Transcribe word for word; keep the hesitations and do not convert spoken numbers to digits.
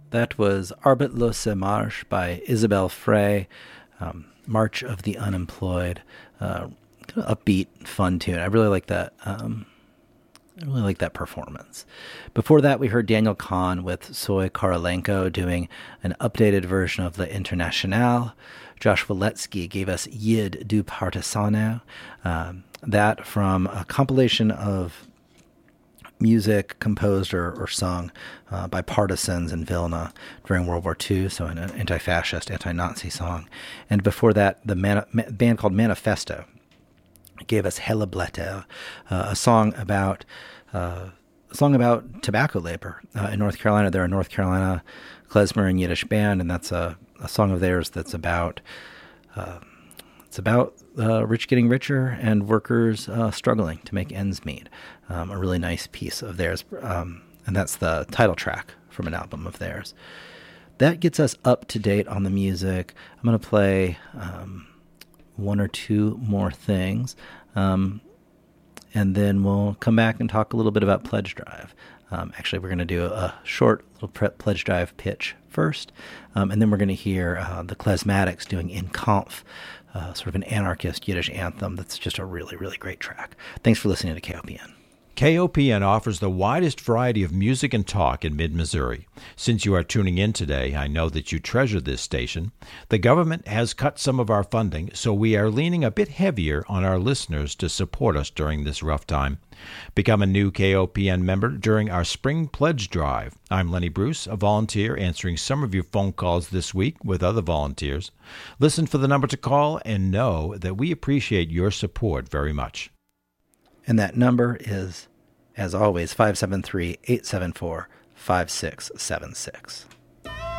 That was Arbet Lose Marche by Isabel Frey, um, March of the Unemployed. Uh, kind of upbeat, fun tune. I really like that. Um, I really like that performance. Before that, we heard Daniel Kahn with Soy Korolenko doing an updated version of the Internationale. Josh Waletsky gave us Yid du Partisano. Um, that from a compilation of music composed or, or sung uh, by partisans in Vilna during World War Two, so an anti-fascist, anti-Nazi song. And before that, the man, ma- band called Manifesto gave us Helle Blätter, uh, a song about uh, a song about tobacco labor uh, in North Carolina. They're a North Carolina klezmer and Yiddish band, and that's a, a song of theirs that's about uh, it's about uh, rich getting richer and workers uh, struggling to make ends meet. Um, a really nice piece of theirs, um, and that's the title track from an album of theirs. That gets us up to date on the music. I'm going to play um, one or two more things, um, and then we'll come back and talk a little bit about Pledge Drive. Um, actually, we're going to do a short little pre- Pledge Drive pitch first, um, and then we're going to hear uh, the Klezmatics doing In Kampf, uh, sort of an anarchist Yiddish anthem that's just a really, really great track. Thanks for listening to K O P N. K O P N offers the widest variety of music and talk in mid-Missouri. Since you are tuning in today, I know that you treasure this station. The government has cut some of our funding, so we are leaning a bit heavier on our listeners to support us during this rough time. Become a new K O P N member during our Spring Pledge Drive. I'm Lenny Bruce, a volunteer answering some of your phone calls this week with other volunteers. Listen for the number to call and know that we appreciate your support very much. And that number is, as always, five seven three, eight seven four, five six seven six.